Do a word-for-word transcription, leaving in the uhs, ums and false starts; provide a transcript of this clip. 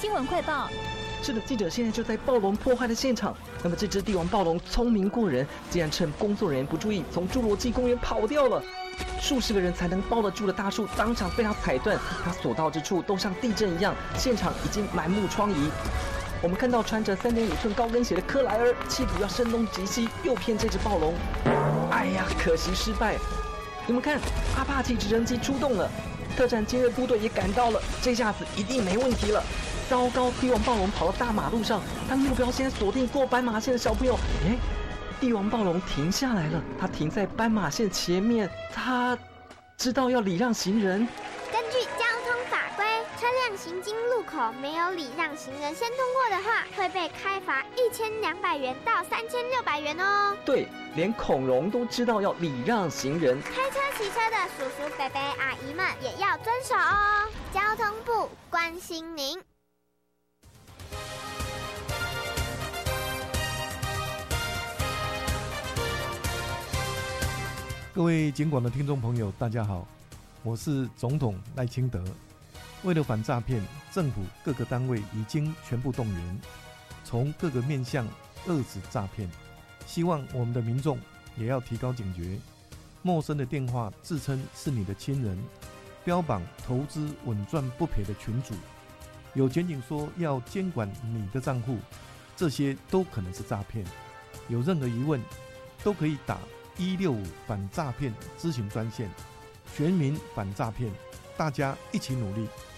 新闻快报。 是的，记者现在就在暴龙破坏的现场。那么这只帝王暴龙聪明过人，竟然趁工作人员不注意，从侏罗纪公园跑掉了。数十个人才能抱得住的大树，当场被它踩断，它所到之处都像地震一样，现场已经满目疮痍。我们看到穿着三点五寸高跟鞋的克莱尔，企图要声东击西，诱骗这只暴龙。哎呀，可惜失败。你们看，阿帕奇直升机出动了，特战精锐部队也赶到了，这下子一定没问题了。糟糕，帝王暴龙跑到大马路上，当目标先锁定过斑马线的小朋友。哎，帝王暴龙停下来了，它停在斑马线前面，它知道要礼让行人。 根据交通法规，车辆行经路口没有礼让行人先通过的话，会被开罚一千两百元到三千六百元哦。 对，连恐龙都知道要礼让行人， 开车骑车的叔叔伯伯阿姨们也要遵守哦。交通部关心您。 各位警广的听众朋友，大家好，我是总统赖清德。为了反诈骗，政府各个单位已经全部动员，从各个面向遏止诈骗。希望我们的民众也要提高警觉，陌生的电话自称是你的亲人，标榜投资稳赚不赔的群组，有检警说要监管你的账户，这些都可能是诈骗。有任何疑问，都可以打一六五反诈骗咨询专线，全民反诈骗，大家一起努力。